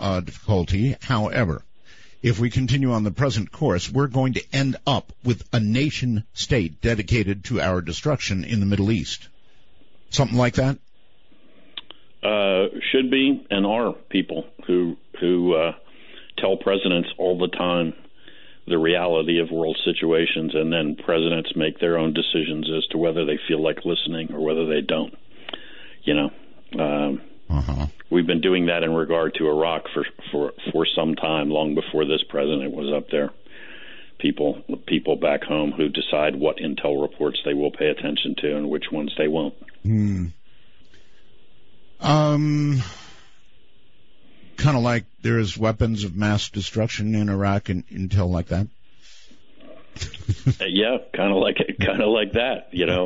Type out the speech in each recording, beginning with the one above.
difficulty. However, if we continue on the present course, we're going to end up with a nation state dedicated to our destruction in the Middle East. Something like that? Should be, and are people who tell presidents all the time the reality of world situations, and then presidents make their own decisions as to whether they feel like listening or whether they don't. We've been doing that in regard to Iraq for some time, long before this president was up there. People back home who decide what intel reports they will pay attention to and which ones they won't. Kind of like there's weapons of mass destruction in Iraq and intel like that. Yeah, kind of like that.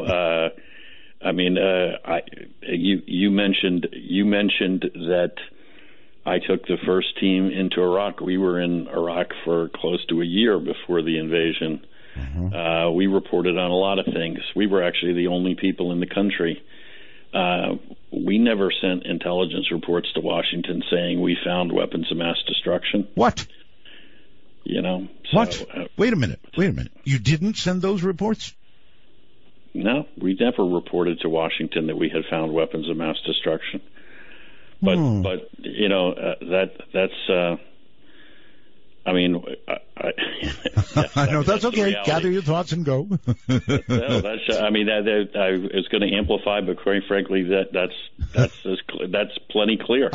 You mentioned that I took the first team into Iraq. We were in Iraq for close to a year before the invasion. We reported on a lot of things. We were actually the only people in the country. We never sent intelligence reports to Washington saying we found weapons of mass destruction. What? What? Wait a minute. You didn't send those reports? No, we never reported to Washington that we had found weapons of mass destruction. But that's. I know that's okay. Gather your thoughts and go. No, that's. I was going to amplify, but quite frankly, that's plenty clear.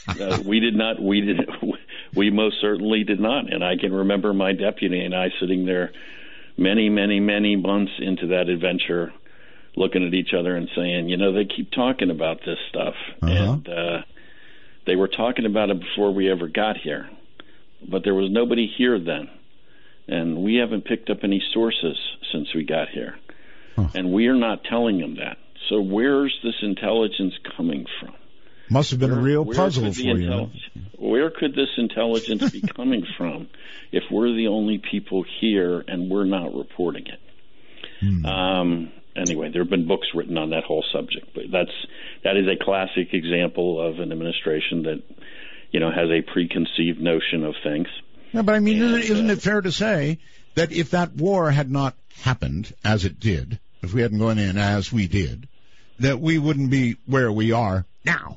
We most certainly did not, and I can remember my deputy and I sitting there many months into that adventure, looking at each other and saying, they keep talking about this stuff, and they were talking about it before we ever got here. But there was nobody here then, and we haven't picked up any sources since we got here, and we are not telling them that. So where's this intelligence coming from? Must have been a real puzzle for you. Where could this intelligence be coming from if we're the only people here and we're not reporting it? Anyway, there have been books written on that whole subject, but that is a classic example of an administration that has a preconceived notion of things. Yeah, but isn't it fair to say that if that war had not happened as it did, if we hadn't gone in as we did, that we wouldn't be where we are now?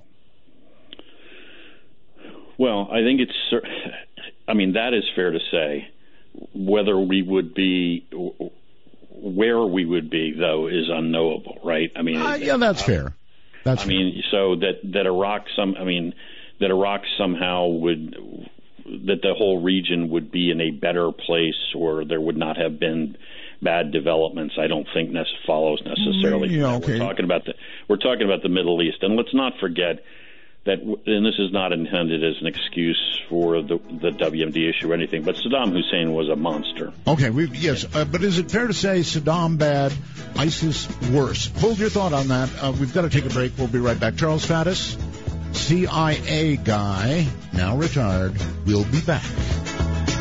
Well, I think that is fair to say. Whether we would be, where we would be, though, is unknowable, right? That's fair. That's fair. So that Iraq somehow that the whole region would be in a better place, or there would not have been bad developments, I don't think follows necessarily. Okay. We're talking about the Middle East, and let's not forget that, and this is not intended as an excuse for the WMD issue or anything, but Saddam Hussein was a monster. Okay, but is it fair to say Saddam bad, ISIS worse? Hold your thought on that. We've got to take a break. We'll be right back. Charles Faddis, CIA guy, now retired, will be back.